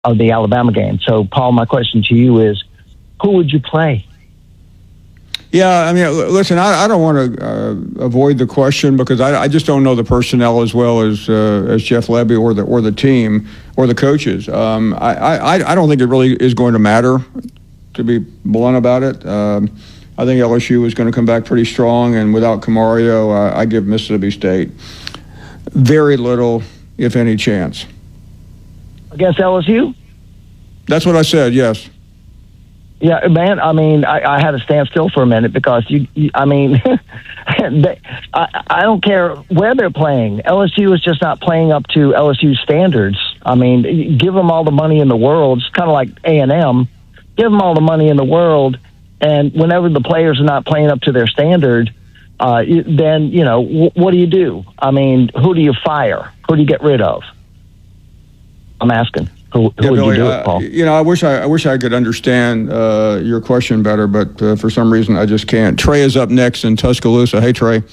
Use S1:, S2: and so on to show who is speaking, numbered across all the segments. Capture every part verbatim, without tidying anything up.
S1: of the Alabama game. So, Paul, my question to you is, who would you play?
S2: Yeah, I mean, listen, I, I don't want to uh, avoid the question because I, I just don't know the personnel as well as uh, as Jeff Lebby or the or the team or the coaches. Um, I, I I don't think it really is going to matter, to be blunt about it. Um, I think L S U is going to come back pretty strong, and without Camario, I, I give Mississippi State very little, if any, chance.
S1: Against L S U?
S2: That's what I said, yes.
S1: Yeah, man, I mean, I, I had to stand still for a minute because, you, you I mean, they, I, I don't care where they're playing. L S U is just not playing up to L S U standards. I mean, give them all the money in the world. It's kind of like A and M. Give them all the money in the world, and whenever the players are not playing up to their standard, uh, then, you know, w- what do you do? I mean, who do you fire? Who do you get rid of? I'm asking. Who, who
S2: yeah,
S1: would
S2: Billy,
S1: you do
S2: uh,
S1: it, Paul?
S2: You know, I wish I, I wish I could understand uh, your question better, but uh, for some reason I just can't. Trey is up next in Tuscaloosa. Hey, Trey.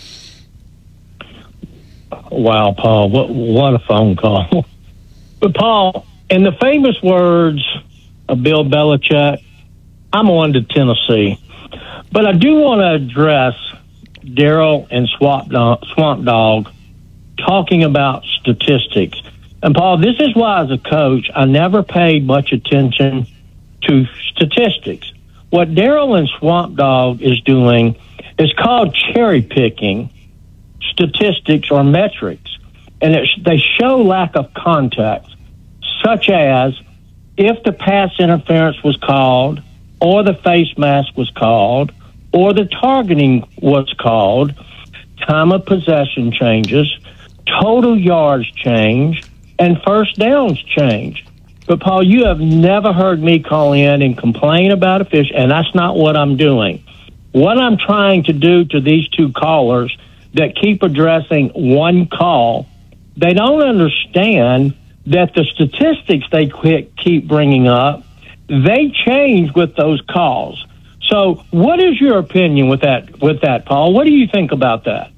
S3: Wow, Paul, what what a phone call. But, Paul, in the famous words of Bill Belichick, I'm on to Tennessee. But I do want to address Daryl and Swamp Dog, Swamp Dog talking about statistics. And, Paul, this is why, as a coach, I never paid much attention to statistics. What Daryl and Swamp Dog is doing is called cherry-picking statistics or metrics. And it, they show lack of context, such as if the pass interference was called, or the face mask was called, or the targeting was called, time of possession changes, total yards change, and first downs change. But, Paul, you have never heard me call in and complain about a fish, and that's not what I'm doing. What I'm trying to do to these two callers that keep addressing one call, they don't understand that the statistics they keep bringing up, they change with those calls. So what is your opinion with that, with that, Paul? What do you think about that?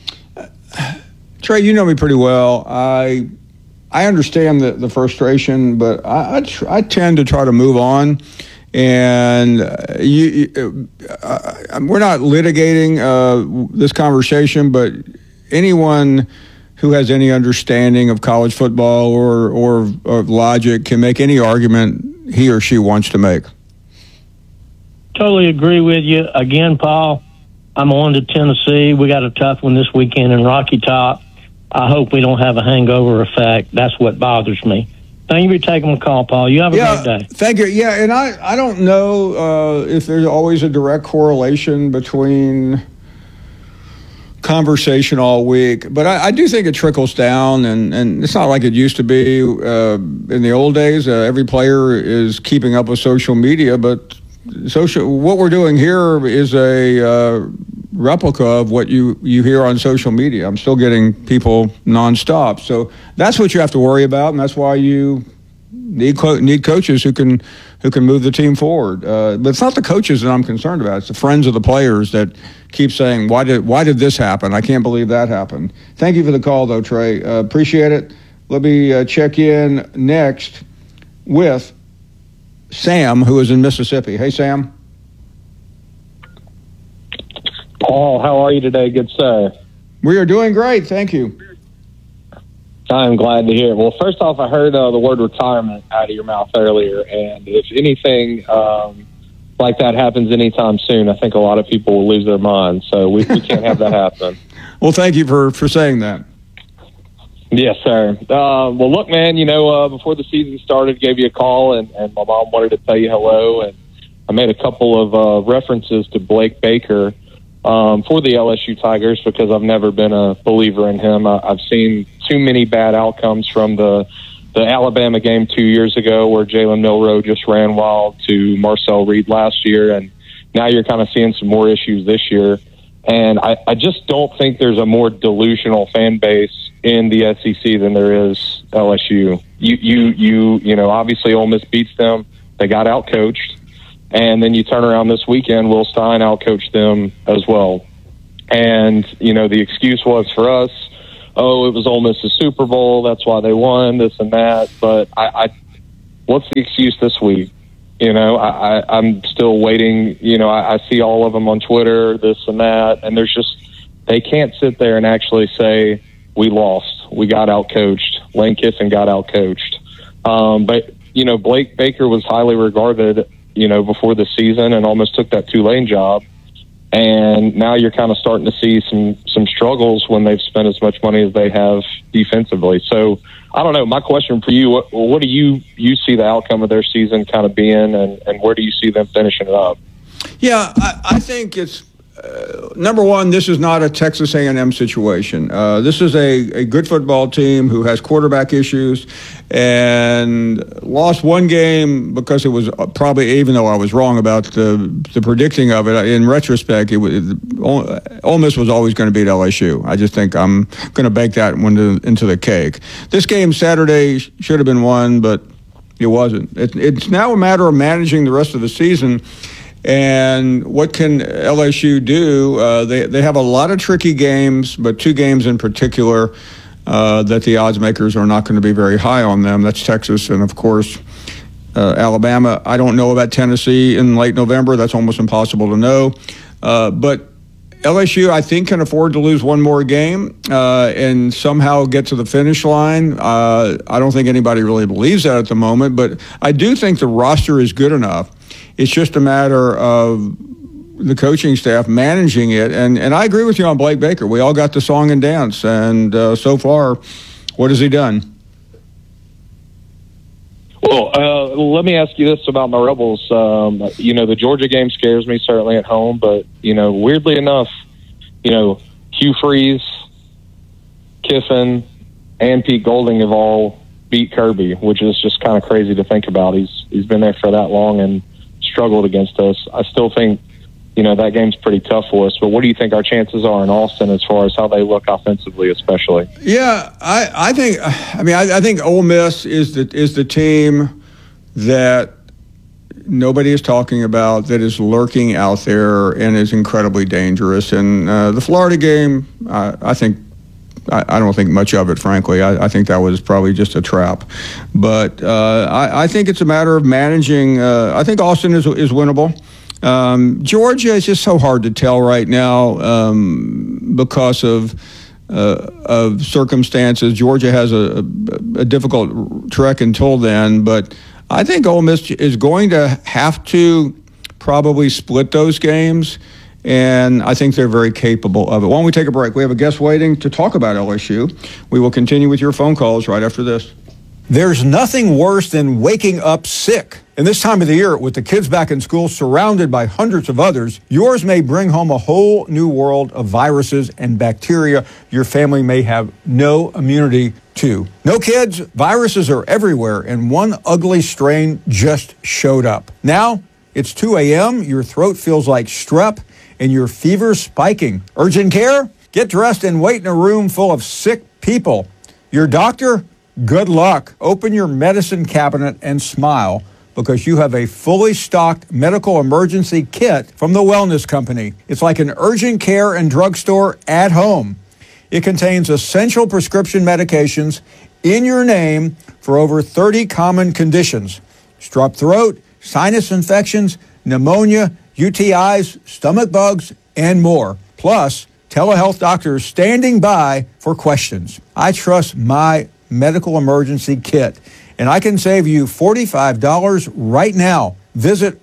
S2: Trey, you know me pretty well. I I understand the, the frustration, but I I, tr- I tend to try to move on. And uh, you, uh, we're not litigating uh, this conversation, but anyone who has any understanding of college football or, or, or logic can make any argument he or she wants to make.
S3: Totally agree with you. Again, Paul, I'm on to Tennessee. We got a tough one this weekend in Rocky Top. I hope we don't have a hangover effect. That's what bothers me. Thank you for taking my call, Paul. You have a
S2: yeah,
S3: great day.
S2: Thank you. Yeah, and I, I don't know uh, if there's always a direct correlation between conversation all week, but I, I do think it trickles down, and, and it's not like it used to be uh, in the old days. Uh, every player is keeping up with social media, but social what we're doing here is a uh, replica of what you, you hear on social media. I'm still getting people nonstop. So that's what you have to worry about, and that's why you need co- need coaches who can who can move the team forward. Uh, but it's not the coaches that I'm concerned about. It's the friends of the players that keep saying, why did why did this happen? I can't believe that happened. Thank you for the call, though, Trey. Uh, appreciate it. Let me uh, check in next with Sam, who is in Mississippi. Hey, Sam.
S4: Paul, how are you today, good sir?
S2: We are doing great, thank you.
S4: I'm glad to hear it. Well, first off, I heard uh, the word retirement out of your mouth earlier, and if anything um, like that happens anytime soon, I think a lot of people will lose their minds, so we, we can't have that happen.
S2: Well, thank you for, for saying that.
S4: Yes, sir. Uh, well, look, man, you know, uh, before the season started, gave you a call, and, and my mom wanted to tell you hello, and I made a couple of uh, references to Blake Baker um, for the L S U Tigers because I've never been a believer in him. I, I've seen too many bad outcomes from the the Alabama game two years ago where Jalen Milroe just ran wild to Marcel Reed last year, and now you're kind of seeing some more issues this year. And I, I just don't think there's a more delusional fan base in the S E C than there is L S U. You, you, you, you know, obviously Ole Miss beats them. They got outcoached. And then you turn around this weekend, Will Stein outcoached them as well. And, you know, the excuse was for us, oh, it was Ole Miss's Super Bowl. That's why they won, this and that. But I, I what's the excuse this week? You know, I, I, I'm still waiting. You know, I, I see all of them on Twitter, this and that, and there's just, they can't sit there and actually say, we lost, we got out-coached, Lane Kiffin got out-coached. Um, but, you know, Blake Baker was highly regarded, you know, before the season and almost took that Tulane job. And now you're kind of starting to see some, some struggles when they've spent as much money as they have defensively. So, I don't know. My question for you, what, what do you, you see the outcome of their season kind of being, and, and where do you see them finishing it up?
S2: Yeah, I, I think it's, uh, number one, this is not a Texas A and M situation. Uh, this is a, a good football team who has quarterback issues and lost one game because it was probably, even though I was wrong about the the predicting of it, in retrospect, it was, Ole Miss was always going to beat L S U. I just think I'm going to bake that one to, into the cake. This game Saturday should have been won, but it wasn't. It, it's now a matter of managing the rest of the season. And what can L S U do? Uh, they they have a lot of tricky games, but two games in particular uh, that the odds makers are not going to be very high on them. That's Texas and, of course, uh, Alabama. I don't know about Tennessee in late November. That's almost impossible to know. Uh, but L S U, I think, can afford to lose one more game uh, and somehow get to the finish line. Uh, I don't think anybody really believes that at the moment, but I do think the roster is good enough. It's just a matter of the coaching staff managing it. And, and I agree with you on Blake Baker. We all got the song and dance. And uh, so far, what has he done?
S4: Well, uh, let me ask you this about my Rebels. Um, you know, the Georgia game scares me, certainly at home. But, you know, weirdly enough, you know, Hugh Freeze, Kiffin, and Pete Golding have all beat Kirby, which is just kind of crazy to think about. He's He's been there for that long and struggled against us. I still think, you know, that game's pretty tough for us. But what do you think our chances are in Austin as far as how they look offensively, especially?
S2: Yeah, I, I think. I mean, I, I think Ole Miss is the is the team that nobody is talking about, that is lurking out there and is incredibly dangerous. And uh, the Florida game, I, I think. I, I don't think much of it, frankly. I, I think that was probably just a trap. But uh, I, I think it's a matter of managing. Uh, I think Austin is is winnable. Um, Georgia is just so hard to tell right now um, because of uh, of circumstances. Georgia has a, a, a difficult trek until then, but I think Ole Miss is going to have to probably split those games. And I think they're very capable of it. Why don't we take a break? We have a guest waiting to talk about L S U. We will continue with your phone calls right after this. There's nothing worse than waking up sick. And this time of the year, with the kids back in school, surrounded by hundreds of others, yours may bring home a whole new world of viruses and bacteria your family may have no immunity to. No kids, viruses are everywhere, and one ugly strain just showed up. Now, it's two a.m., your throat feels like strep, and your fever spiking. Urgent care? Get dressed and wait in a room full of sick people. Your doctor? Good luck. Open your medicine cabinet and smile, because you have a fully stocked medical emergency kit from the Wellness Company. It's like an urgent care and drugstore at home. It contains essential prescription medications in your name for over thirty common conditions: strep throat, sinus infections, pneumonia, U T Is, stomach bugs, and more. Plus, telehealth doctors standing by for questions. I trust my medical emergency kit, and I can save you forty-five dollars right now. Visit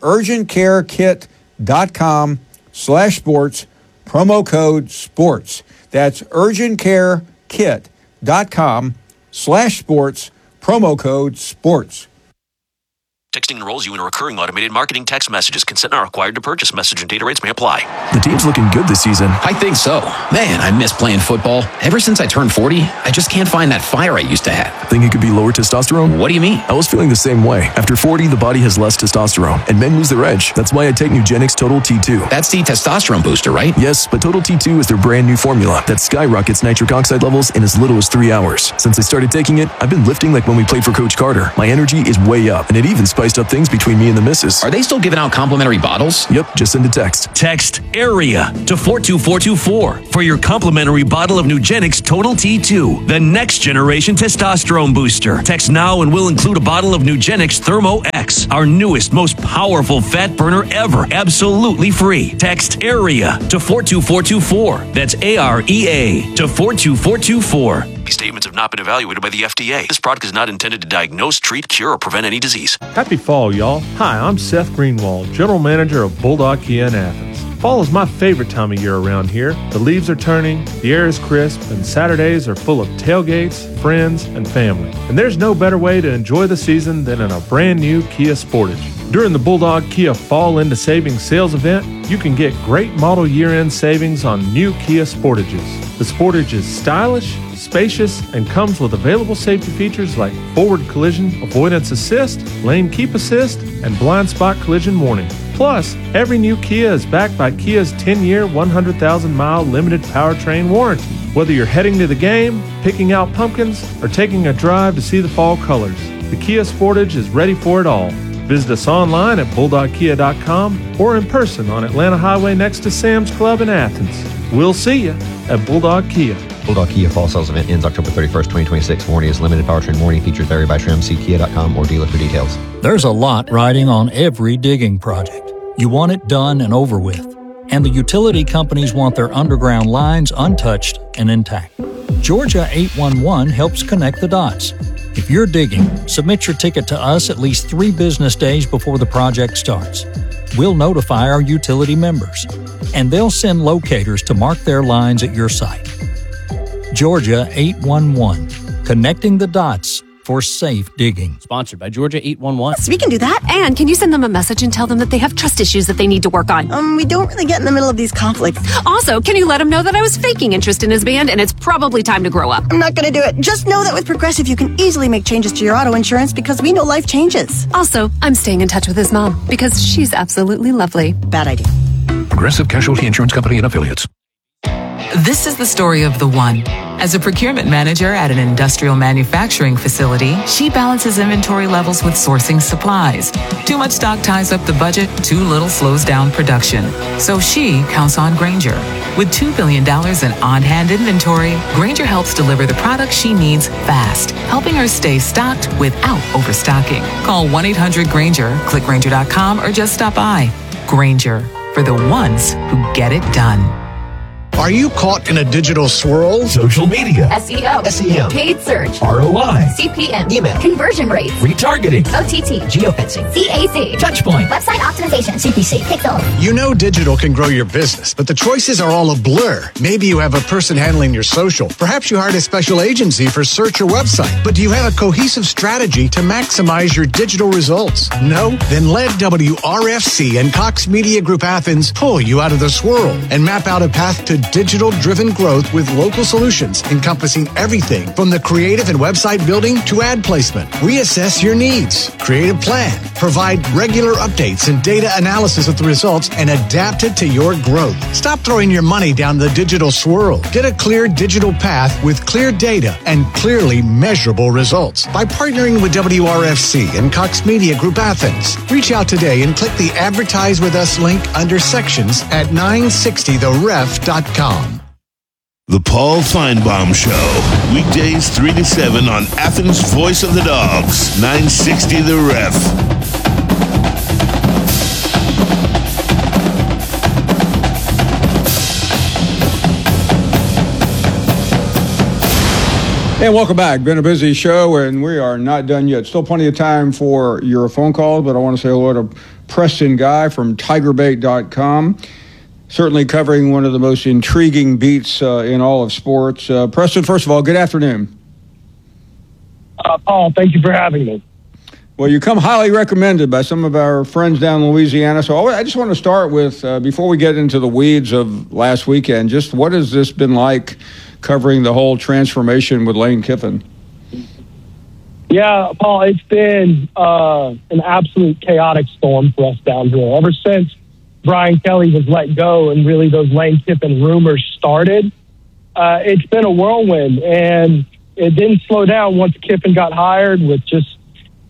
S2: urgentcarekit.com slash sports, promo code sports. That's urgentcarekit.com slash sports, promo code sports.
S5: Texting enrolls you in a recurring automated marketing text messages. Consent not required to purchase. Message and data rates may apply.
S6: The team's looking good this season.
S7: I think so. Man, I miss playing football. Ever since I turned forty, I just can't find that fire I used to have.
S6: Think it could be lower testosterone?
S7: What do you mean?
S6: I was feeling the same way. After forty, the body has less testosterone, and men lose their edge. That's why I take Nugenix Total T two.
S7: That's the testosterone booster, right?
S6: Yes, but Total T two is their brand new formula that skyrockets nitric oxide levels in as little as three hours. Since I started taking it, I've been lifting like when we played for Coach Carter. My energy is way up, and it even spiked spiced up things between me and the missus.
S7: Are they still giving out complimentary bottles?
S6: Yep, just send a text.
S8: Text AREA to four two four two four for your complimentary bottle of Nugenix Total T two, the next generation testosterone booster. Text now and we'll include a bottle of Nugenix Thermo X, our newest, most powerful fat burner ever, absolutely free. Text AREA to four two four two four. That's A R E A to four two four two four.
S5: These statements have not been evaluated by the F D A. This product is not intended to diagnose, treat, cure, or prevent any disease.
S9: Happy fall, y'all. Hi, I'm Seth Greenwald, General Manager of Bulldog Kia in Athens. Fall is my favorite time of year around here. The leaves are turning, the air is crisp, and Saturdays are full of tailgates, friends, and family. And there's no better way to enjoy the season than in a brand new Kia Sportage. During the Bulldog Kia Fall Into Savings sales event, you can get great model year-end savings on new Kia Sportages. The Sportage is stylish, spacious, and comes with available safety features like forward collision avoidance assist, lane keep assist, and blind spot collision warning. Plus, every new Kia is backed by Kia's ten-year, one hundred thousand mile limited powertrain warranty. Whether you're heading to the game, picking out pumpkins, or taking a drive to see the fall colors, the Kia Sportage is ready for it all. Visit us online at bulldog kia dot com or in person on Atlanta Highway next to Sam's Club in Athens. We'll see you at Bulldog Kia.
S10: Bulldog Kia Fall Sales Event ends October thirty-first, twenty twenty-six. Warranty is limited powertrain warranty. Features vary by trim. See kia dot com or dealer for details.
S11: There's a lot riding on every digging project. You want it done and over with. And the utility companies want their underground lines untouched and intact. Georgia eight one one helps connect the dots. If you're digging, submit your ticket to us at least three business days before the project starts. We'll notify our utility members, and they'll send locators to mark their lines at your site. Georgia eight one one, connecting the dots for safe digging.
S12: Sponsored by Georgia eight one one.
S13: Yes, we can do that. And can you send them a message and tell them that they have trust issues that they need to work on?
S14: Um, we don't really get in the middle of these conflicts.
S13: Also, can you let them know that I was faking interest in his band and it's probably time to grow up?
S14: I'm not going to do it. Just know that with Progressive, you can easily make changes to your auto insurance because we know life changes.
S13: Also, I'm staying in touch with his mom because she's absolutely lovely.
S14: Bad idea.
S15: Progressive Casualty Insurance Company and Affiliates.
S16: This is the story of the one. As a procurement manager at an industrial manufacturing facility, she balances inventory levels with sourcing supplies. Too much stock ties up the budget, too little slows down production. So she counts on Grainger. With two billion dollars in on-hand inventory, Grainger helps deliver the products she needs fast, helping her stay stocked without overstocking. Call one eight hundred Grainger, click Grainger dot com, or just stop by. Grainger, for the ones who get it done.
S17: Are you caught in a digital swirl?
S15: Social media,
S18: S E O,
S15: S E M,
S18: paid search,
S15: R O I,
S18: C P M,
S15: email,
S18: conversion rates,
S15: retargeting,
S18: O T T,
S15: geofencing,
S18: C A C,
S15: touchpoint,
S18: website optimization, C P C, Pixel.
S17: You know digital can grow your business, but the choices are all a blur. Maybe you have a person handling your social. Perhaps you hired a special agency for search or website. But do you have a cohesive strategy to maximize your digital results? No? Then let W R F C and Cox Media Group Athens pull you out of the swirl and map out a path to digital-driven growth with local solutions encompassing everything from the creative and website building to ad placement. Reassess your needs, create a plan, provide regular updates and data analysis of the results, and adapt it to your growth. Stop throwing your money down the digital swirl. Get a clear digital path with clear data and clearly measurable results by partnering with W R F C and Cox Media Group Athens. Reach out today and click the Advertise with Us link under Sections at nine sixty the ref dot com.
S19: The Paul Feinbaum Show, weekdays three to seven on Athens' Voice of the Dogs, nine sixty The Ref.
S2: And welcome back. Been a busy show, and we are not done yet. Still plenty of time for your phone calls, but I want to say hello to Preston Guy from tiger bait dot com. Certainly covering one of the most intriguing beats uh, in all of sports. Uh, Preston, first of all, good afternoon.
S20: Uh, Paul, thank you for having me.
S2: Well, you come highly recommended by some of our friends down in Louisiana. So I just want to start with, uh, before we get into the weeds of last weekend, just what has this been like covering the whole transformation with Lane Kiffin?
S20: Yeah, Paul, it's been uh, an absolute chaotic storm for us down here. Ever since Brian Kelly was let go and really those Lane Kiffin rumors started, uh, it's been a whirlwind, and it didn't slow down once Kiffin got hired with just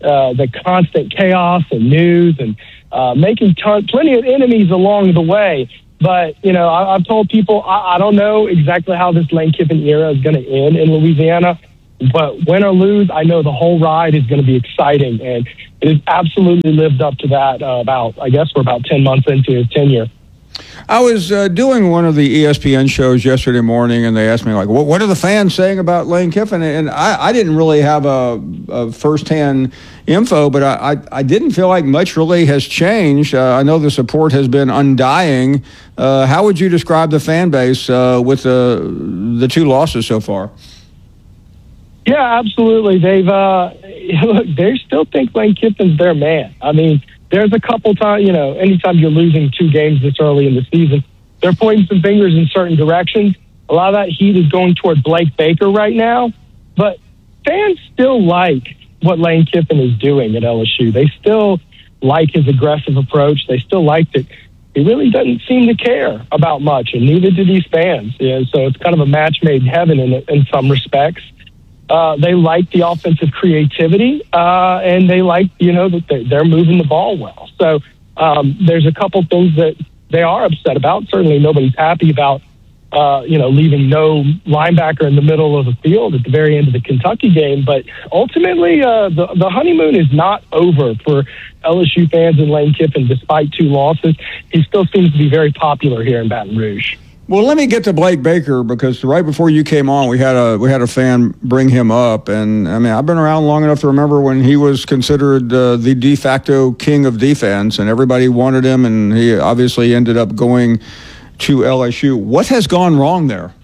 S20: uh, the constant chaos and news and uh, making ton- plenty of enemies along the way. But, you know, I, I've told people I, I don't know exactly how this Lane Kiffin era is going to end in Louisiana. But win or lose, I know the whole ride is going to be exciting. And it has absolutely lived up to that uh, about, I guess we're about ten months into his tenure.
S2: I was uh, doing one of the E S P N shows yesterday morning, and they asked me, like, what, what are the fans saying about Lane Kiffin? And I, I didn't really have a, a firsthand info, but I, I, I didn't feel like much really has changed. Uh, I know the support has been undying. Uh, how would you describe the fan base uh, with the, the two losses so far?
S20: Yeah, absolutely. They've uh, look, they still think Lane Kiffin's their man. I mean, there's a couple times, you know, anytime you're losing two games this early in the season, they're pointing some fingers in certain directions. A lot of that heat is going toward Blake Baker right now, but fans still like what Lane Kiffin is doing at L S U. They still like his aggressive approach. They still like that he really doesn't seem to care about much, and neither do these fans. Yeah, so it's kind of a match made in heaven in, in some respects. Uh, they like the offensive creativity, uh, and they like, you know, that they're, they're moving the ball well. So um, there's a couple things that they are upset about. Certainly nobody's happy about, uh, you know, leaving no linebacker in the middle of the field at the very end of the Kentucky game. But ultimately, uh, the, the honeymoon is not over for L S U fans and Lane Kiffin, despite two losses. He still seems to be very popular here in Baton Rouge.
S2: Well, let me get to Blake Baker, because right before you came on, we had a we had a fan bring him up, and I mean, I've been around long enough to remember when he was considered uh, the de facto king of defense, and everybody wanted him, and he obviously ended up going to L S U. What has gone wrong there?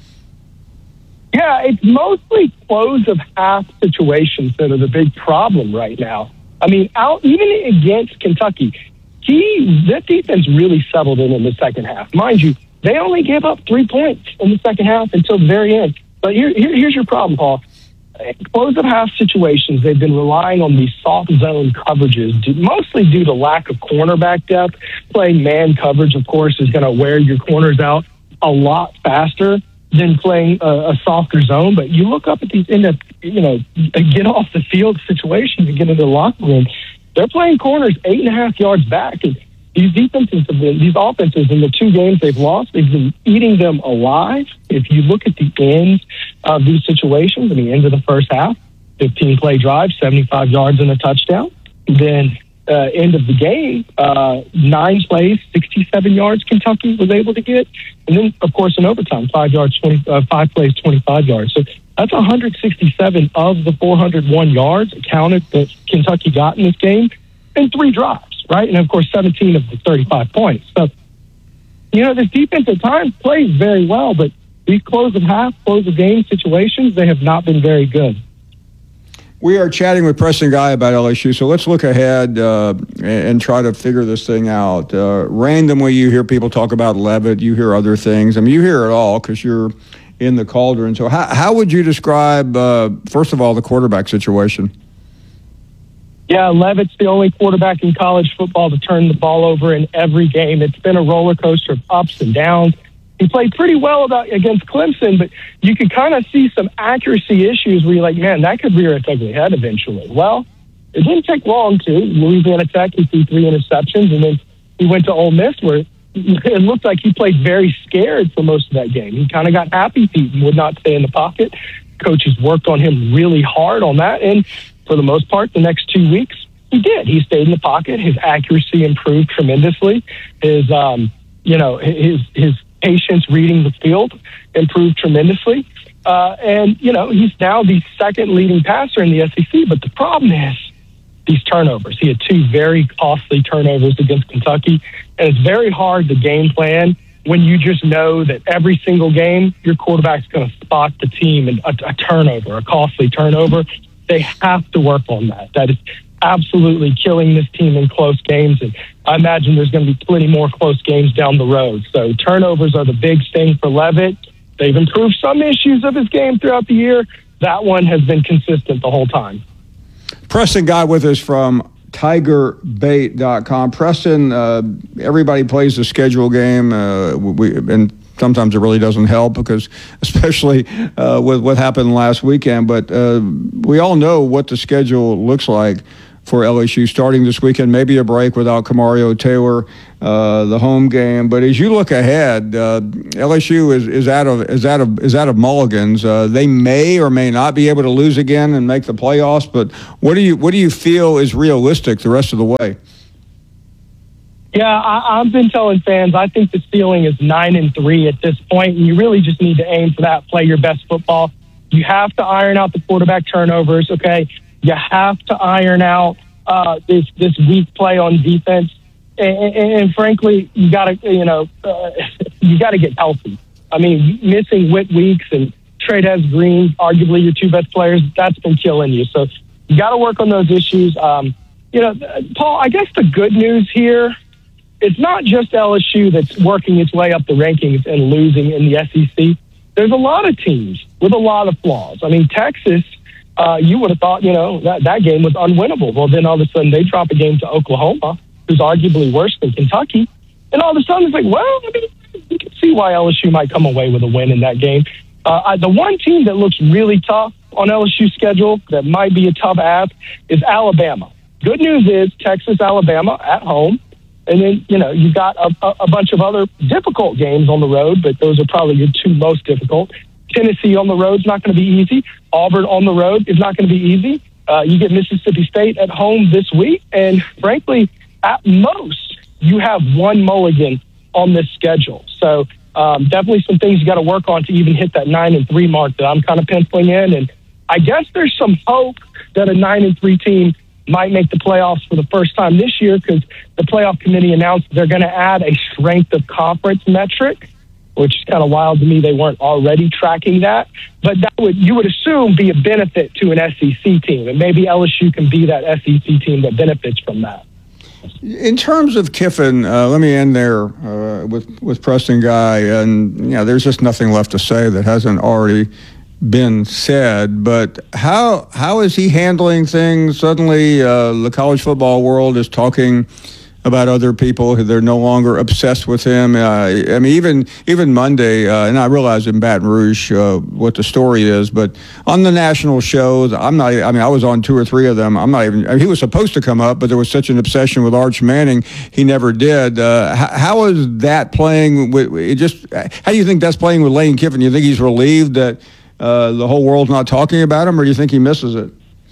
S20: Yeah, it's mostly close of half situations that are the big problem right now. I mean, out even against Kentucky, he that defense really settled in in the second half, mind you. They only gave up three points in the second half until the very end. But here, here, here's your problem, Paul. Close of half situations, they've been relying on these soft zone coverages, mostly due to lack of cornerback depth. Playing man coverage, of course, is going to wear your corners out a lot faster than playing a, a softer zone. But you look up at these, end up, you know, get off the field situations and get into the locker room. They're playing corners eight and a half yards back. And These defenses have been, these offenses in the two games they've lost, they've been eating them alive. If you look at the ends of these situations, I mean, end of the first half, fifteen play drive, seventy-five yards and a touchdown. Then uh, end of the game, uh, nine plays, sixty-seven yards Kentucky was able to get. And then, of course, in overtime, five yards, twenty, uh, five plays, twenty-five yards. So that's one hundred sixty-seven of the four hundred one yards counted that Kentucky got in this game in three drives. Right, and of course, seventeen of the thirty-five points. So, you know, this defense at times plays very well, but these close of half, close of game situations, they have not been very good.
S2: We are chatting with Preston Guy about L S U, so let's look ahead uh, and try to figure this thing out. Uh, randomly, you hear people talk about Leavitt, you hear other things. I mean, you hear it all because you're in the cauldron. So how, how would you describe, uh, first of all, the quarterback situation?
S20: Yeah, Leavitt's the only quarterback in college football to turn the ball over in every game. It's been a roller coaster of ups and downs. He played pretty well about, against Clemson, but you could kind of see some accuracy issues where you're like, man, that could rear its ugly head eventually. Well, it didn't take long to. Louisiana Tech, he threw three interceptions, and then he went to Ole Miss where it looked like he played very scared for most of that game. He kind of got happy feet and would not stay in the pocket. Coaches worked on him really hard on that, and for the most part, the next two weeks, he did. He stayed in the pocket. His accuracy improved tremendously. His, um, you know, his his patience reading the field improved tremendously. Uh, and, you know, he's now the second leading passer in the S E C. But the problem is these turnovers. He had two very costly turnovers against Kentucky. And it's very hard to game plan when you just know that every single game, your quarterback's going to spot the team and a, a turnover, a costly turnover. They have to work on that. That is absolutely killing this team in close games. And I imagine there's going to be plenty more close games down the road. So turnovers are the big thing for Leavitt. They've improved some issues of his game throughout the year. That one has been consistent the whole time.
S2: Preston Guy with us from tiger bait dot com. Preston, uh, everybody plays the schedule game. Uh, we, and sometimes it really doesn't help because, especially uh, with what happened last weekend. But uh, we all know what the schedule looks like for L S U starting this weekend. Maybe a break without Kamario Taylor, uh, the home game. But as you look ahead, uh, L S U is, is out of is out of is out of mulligans. Uh, they may or may not be able to lose again and make the playoffs. But what do you what do you feel is realistic the rest of the way?
S20: Yeah, I, I've been telling fans I think the ceiling is nine and three at this point, and you really just need to aim for that. Play your best football. You have to iron out the quarterback turnovers. Okay. You have to iron out uh, this this weak play on defense, and, and, and frankly, you got to you know uh, you got to get healthy. I mean, missing Whit Weeks and Trey'Dez Green, arguably your two best players, that's been killing you. So you got to work on those issues. Um, you know, Paul, I guess the good news here, it's not just L S U that's working its way up the rankings and losing in the S E C. There's a lot of teams with a lot of flaws. I mean, Texas. Uh, you would have thought, you know, that, that game was unwinnable. Well, then all of a sudden they drop a game to Oklahoma, who's arguably worse than Kentucky. And all of a sudden it's like, well, I mean, you can see why L S U might come away with a win in that game. Uh, I, the one team that looks really tough on L S U's schedule that might be a tough ask is Alabama. Good news is Texas, Alabama at home. And then, you know, you've got a, a, a bunch of other difficult games on the road, but those are probably your two most difficult. Tennessee on the road is not going to be easy. Auburn on the road is not going to be easy. Uh, you get Mississippi State at home this week. And frankly, at most, you have one mulligan on this schedule. So um, definitely some things you got to work on to even hit that nine and three mark that I'm kind of penciling in. And I guess there's some hope that a nine and three team might make the playoffs for the first time this year because the playoff committee announced they're going to add a strength of conference metric, which is kind of wild to me. They weren't already tracking that. But that would, you would assume, be a benefit to an S E C team. And maybe L S U can be that S E C team that benefits from that.
S2: In terms of Kiffin, uh, let me end there uh, with, with Preston Guy. And, you know, there's just nothing left to say that hasn't already been said. But how how is he handling things? Suddenly, uh, the college football world is talking about other people. They're no longer obsessed with him. Uh, I mean, even even Monday, uh, and I realize in Baton Rouge uh, what the story is, but on the national shows, I'm not. I mean, I was on two or three of them. I'm not even. I mean, he was supposed to come up, but there was such an obsession with Arch Manning, he never did. Uh, how, how is that playing? With it just? How do you think that's playing with Lane Kiffin? You think he's relieved that uh, the whole world's not talking about him, or do you think he misses it?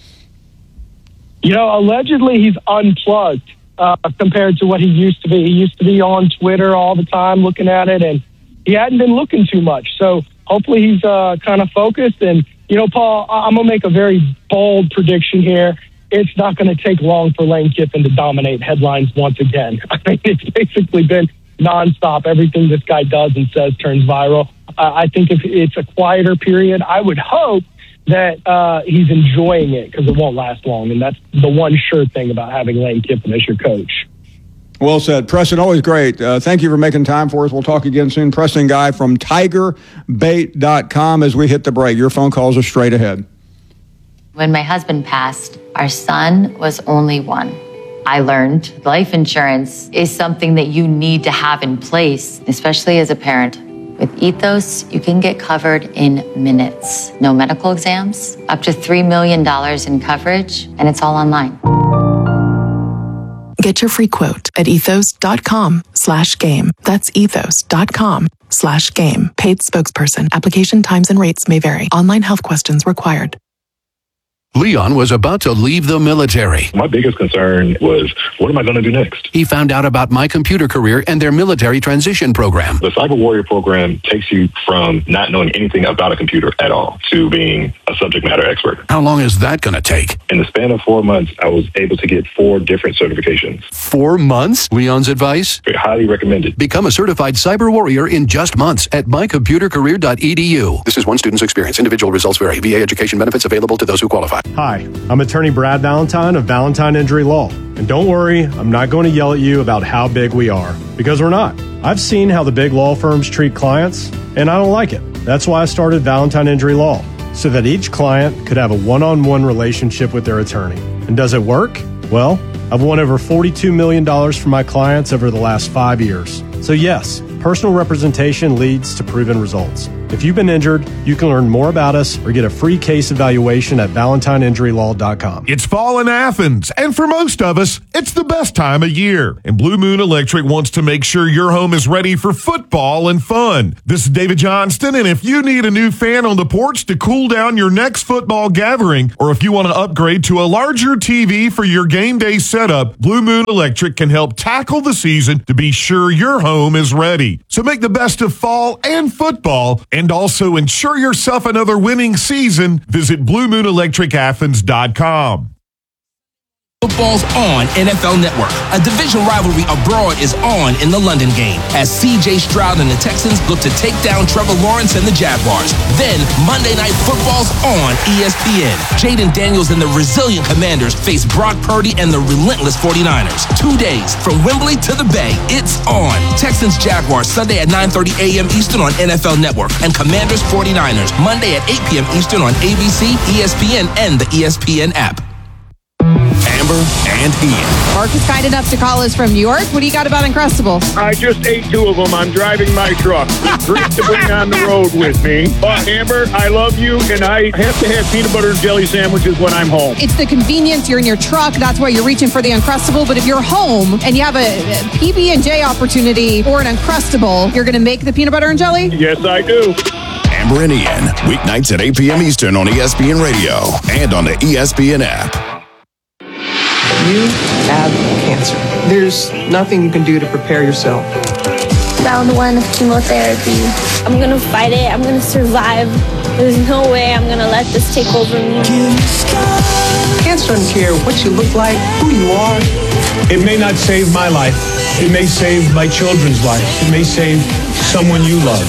S20: You know, allegedly he's unplugged. Uh, compared to what he used to be. He used to be on Twitter all the time looking at it, and he hadn't been looking too much. So hopefully he's uh, kind of focused. And, you know, Paul, I'm going to make a very bold prediction here. It's not going to take long for Lane Kiffin to dominate headlines once again. I mean, it's basically been nonstop. Everything this guy does and says turns viral. Uh, I think if it's a quieter period, I would hope that uh, he's enjoying it because it won't last long. And that's the one sure thing about having Lane Kiffin as your coach.
S2: Well said. Preston, always great. Uh, thank you for making time for us. We'll talk again soon. Preston Guy from Tiger Bait dot com as we hit the break. Your phone calls are straight ahead.
S12: When my husband passed, our son was only one. I learned life insurance is something that you need to have in place, especially as a parent. With Ethos, you can get covered in minutes. No medical exams, up to three million dollars in coverage, and it's all online.
S21: Get your free quote at ethos.com slash game. That's ethos.com slash game. Paid spokesperson. Application times and rates may vary. Online health questions required.
S15: Leon was about to leave the military.
S22: My biggest concern was, what am I going to do next?
S15: He found out about My Computer Career and their military transition program.
S22: The Cyber Warrior program takes you from not knowing anything about a computer at all to being a subject matter expert.
S15: How long is that going to take?
S22: In the span of four months, I was able to get four different certifications.
S15: Four months? Leon's advice?
S22: Very highly recommended.
S15: Become a certified cyber warrior in just months at my computer career dot e d u. This is one student's experience. Individual results vary. V A education benefits available to those who qualify.
S9: Hi, I'm attorney Brad Valentine of Valentine Injury Law. And don't worry, I'm not going to yell at you about how big we are, because we're not. I've seen how the big law firms treat clients, and I don't like it. That's why I started Valentine Injury Law, so that each client could have a one-on-one relationship with their attorney. And does it work? Well, I've won over forty-two million dollars for my clients over the last five years. So yes,
S1: personal representation leads to proven results. If you've been injured, you can learn more about us or get a free case evaluation at valentine injury law dot com.
S3: It's fall in Athens, and for most of us, it's the best time of year. And Blue Moon Electric wants to make sure your home is ready for football and fun. This is David Johnston, and if you need a new fan on the porch to cool down your next football gathering, or if you want to upgrade to a larger T V for your game day setup, Blue Moon Electric can help tackle the season to be sure your home is ready. So make the best of fall and football, and also ensure yourself another winning season. Visit blue moon electric athens dot com.
S23: Football's on N F L Network. A division rivalry abroad is on in the London game as C J Stroud and the Texans look to take down Trevor Lawrence and the Jaguars. Then Monday Night Football's on E S P N. Jaden Daniels and the resilient Commanders face Brock Purdy and the relentless forty-niners. Two days from Wembley to the Bay. It's on. Texans Jaguars Sunday at nine thirty a.m. Eastern on N F L Network, and Commanders forty-niners Monday at eight p.m. Eastern on A B C, E S P N, and the E S P N app.
S24: Amber and Ian.
S25: Mark is kind enough to call us from New York. What do you got about Uncrustables?
S26: I just ate two of them. I'm driving my truck. Great to bring on the road with me. But Amber, I love you, and I have to have peanut butter and jelly sandwiches when I'm home.
S25: It's the convenience. You're in your truck. That's why you're reaching for the Uncrustable. But if you're home and you have a P B and J opportunity or an Uncrustable, you're going to make the peanut butter and jelly?
S26: Yes, I do.
S24: Amber and Ian, weeknights at eight p.m. Eastern on E S P N Radio and on the E S P N app.
S27: You have cancer. There's nothing you can do to prepare yourself.
S18: Round one of chemotherapy. I'm gonna fight it. I'm gonna survive. There's no way I'm gonna let this take over me.
S27: Cancer doesn't care what you look like, who you are.
S28: It may not save my life. It may save my children's life. It may save someone you love.